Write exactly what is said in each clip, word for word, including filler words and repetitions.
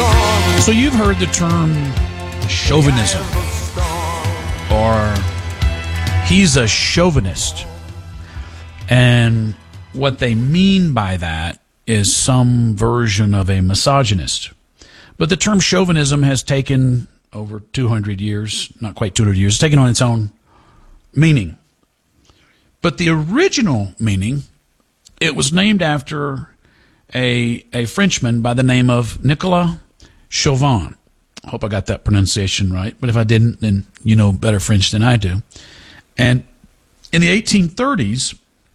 So you've heard the term chauvinism, or he's a chauvinist. And what they mean by that is some version of a misogynist. But the term chauvinism has taken over two hundred years, not quite two hundred years, taken on its own meaning. But the original meaning, it was named after a, a Frenchman by the name of Nicolas Chauvin. I hope I got that pronunciation right, but if I didn't, then you know better French than I do. And in the eighteen thirties,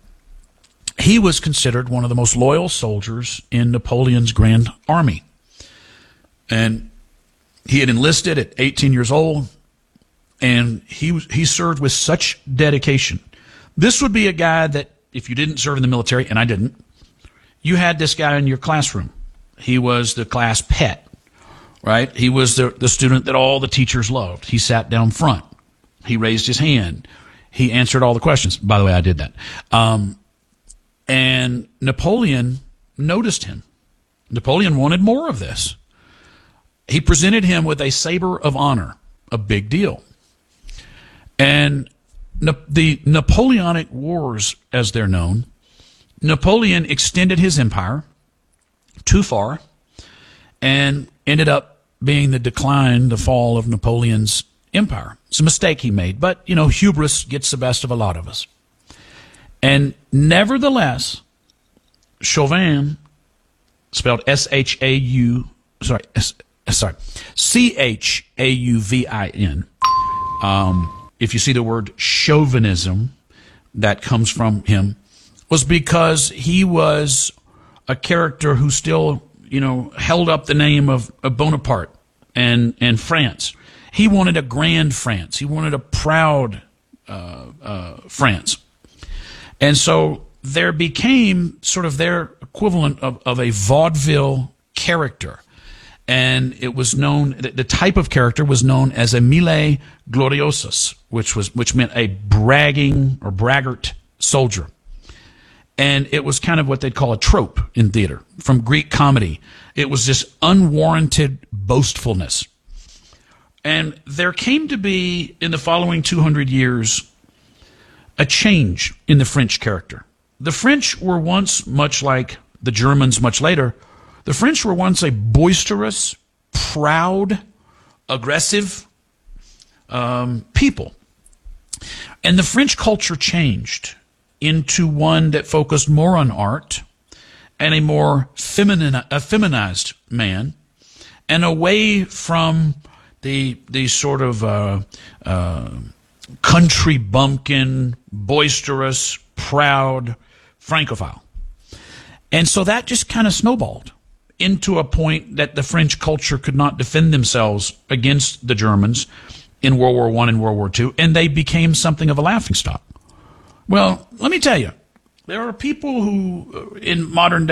he was considered one of the most loyal soldiers in Napoleon's Grand Army. And he had enlisted at eighteen years old, and he was, he served with such dedication. This would be a guy that, if you didn't serve in the military, and I didn't, you had this guy in your classroom. He was the class pet, right? He was the, the student that all the teachers loved. He sat down front. He raised his hand. He answered all the questions. By the way, I did that. Um, and Napoleon noticed him. Napoleon wanted more of this. He presented him with a saber of honor, a big deal. And the Napoleonic Wars, as they're known, Napoleon extended his empire too far and ended up being the decline, the fall of Napoleon's empire. It's a mistake he made, but, you know, hubris gets the best of a lot of us. And nevertheless, Chauvin, spelled S H A U, sorry, S, sorry, C H A U V I N. Um, if you see the word chauvinism, that comes from him, was because he was a character who still, you know, held up the name of, of Bonaparte and, and France. He wanted a grand France. He wanted a proud uh, uh, France. And so there became sort of their equivalent of, of a vaudeville character. And it was known, the type of character was known as a mille gloriosus, which was, which meant a bragging or braggart soldier. And it was kind of what they'd call a trope in theater from Greek comedy. It was this unwarranted boastfulness. And there came to be, in the following two hundred years, a change in the French character. The French were once, much like the Germans much later, the French were once a boisterous, proud, aggressive um, people. And the French culture changed into one that focused more on art and a more feminine, a feminized man, and away from the the sort of uh, uh, country bumpkin, boisterous, proud Francophile. And so that just kind of snowballed into a point that the French culture could not defend themselves against the Germans in World War One and World War Two, and they became something of a laughingstock. Well, let me tell you, there are people who, in modern day,